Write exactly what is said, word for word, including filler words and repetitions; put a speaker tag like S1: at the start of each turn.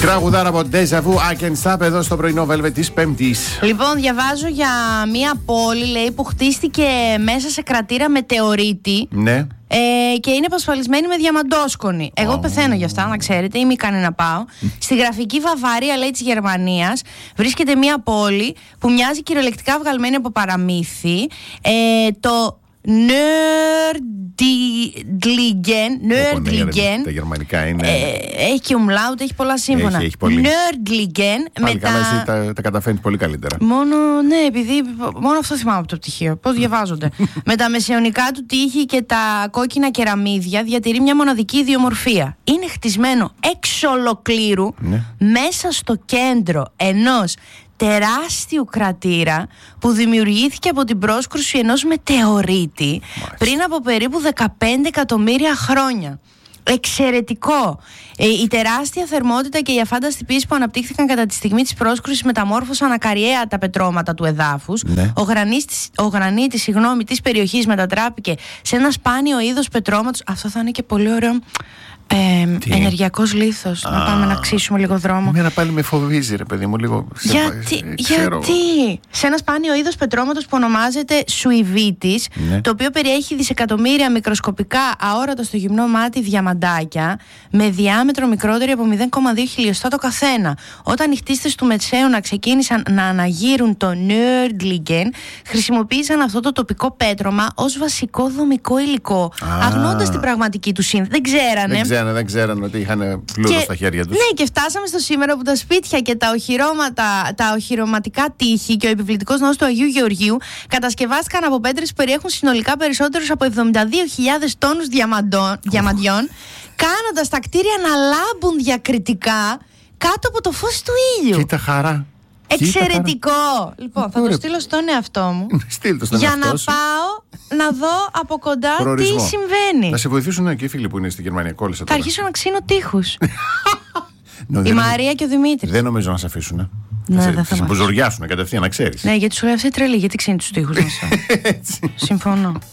S1: Τραγουδάρα από Deja Vu, I Can't Stop, εδώ στο πρωινό Velvet της Πέμπτης.
S2: Λοιπόν, διαβάζω για μία πόλη, λέει, που χτίστηκε μέσα σε κρατήρα μετεωρίτη.
S1: Ναι.
S2: Ε, και είναι απασφαλισμένη με διαμαντόσκονη. Εγώ oh. πεθαίνω γι' αυτά, να ξέρετε, ή μη κάνει να πάω. Στη γραφική Βαβαρία, λέει, της Γερμανίας, βρίσκεται μία πόλη που μοιάζει κυριολεκτικά βγαλμένη από παραμύθι. Ε, το Nördlingen. Nördlingen.
S1: Τα γερμανικά είναι.
S2: Ε, έχει και umlaut, έχει πολλά σύμφωνα.
S1: Έχει, έχει πολύ.
S2: Nördlingen.
S1: Πάλι καλά, εσύ τα, τα καταφέρνεις πολύ καλύτερα.
S2: Μόνο, ναι, επειδή μόνο αυτό θυμάμαι από το πτυχίο. Πώς διαβάζονται. Με τα μεσαιωνικά του τείχη και τα κόκκινα κεραμίδια διατηρεί μια μοναδική ιδιομορφία. Είναι χτισμένο εξ ολοκλήρου, ναι, μέσα στο κέντρο ενός τεράστιου κρατήρα που δημιουργήθηκε από την πρόσκρουση ενός μετεωρίτη. Μάλιστα. Πριν από περίπου δεκαπέντε εκατομμύρια χρόνια. Εξαιρετικό. Ε, η τεράστια θερμότητα και η αφάνταστη πίεση που αναπτύχθηκαν κατά τη στιγμή της πρόσκρουσης μεταμόρφωσαν ακαριαία τα πετρώματα του εδάφους. Ναι. Ο γρανίτης, ο γρανίτης συγγνώμη, της περιοχής μετατράπηκε σε ένα σπάνιο είδος πετρώματος. Αυτό θα είναι και πολύ ωραίο. Ε, ενεργειακός λίθος. Να πάμε να ξύσουμε λίγο δρόμο.
S1: Εμένα πάλι με φοβίζει, ρε παιδί μου, λίγο.
S2: Γιατί, ε, γιατί? Σε ένα σπάνιο είδος πετρώματος που ονομάζεται σουηβίτης, ναι, το οποίο περιέχει δισεκατομμύρια μικροσκοπικά αόρατα στο γυμνό μάτι διαμαντάκια με διάμετρο μικρότερη από μηδέν κόμμα δύο χιλιοστά το καθένα. Όταν οι χτίστες του Μετσέωνα ξεκίνησαν να αναγείρουν το Nördlingen, χρησιμοποίησαν αυτό το τοπικό πέτρωμα ως βασικό δομικό υλικό, αγνώντας την πραγματική του σύνθεση. Δεν ξέρανε.
S1: Δεν ξέρανε, δεν ξέρανε ότι είχαν πλούτο στα χέρια τους.
S2: Ναι, και φτάσαμε στο σήμερα που τα σπίτια και τα, οχυρώματα, τα οχυρωματικά τείχη και ο επιβλητικός ναός του Αγίου Γεωργίου κατασκευάστηκαν από πέτρες που περιέχουν συνολικά περισσότερους από εβδομήντα δύο χιλιάδες τόνους διαμαντιών, κάνοντας τα κτίρια να λάμπουν διακριτικά κάτω από το φως του ήλιου.
S1: Κοίτα χαρά.
S2: Εξαιρετικό! Λοιπόν, θα το στείλω στον εαυτό μου
S1: στον
S2: για
S1: εαυτό
S2: να
S1: σου.
S2: πάω να δω από κοντά
S1: προορισμό.
S2: Τι συμβαίνει.
S1: Να σε βοηθήσουν εκεί οι φίλοι που είναι στη Γερμανία. Κόλλησα
S2: θα αρχίσω να ξύνω τείχους. Η Μαρία και ο Δημήτρης.
S1: Δεν νομίζω να σε αφήσουν.
S2: Ναι,
S1: θα
S2: δεν
S1: σε,
S2: θα
S1: σε μπουζουριάσουν κατευθείαν, να ξέρεις.
S2: Ναι, γιατί σου λέει αυτή τρελή. Γιατί ξύνει τους τείχους μας. Συμφωνώ.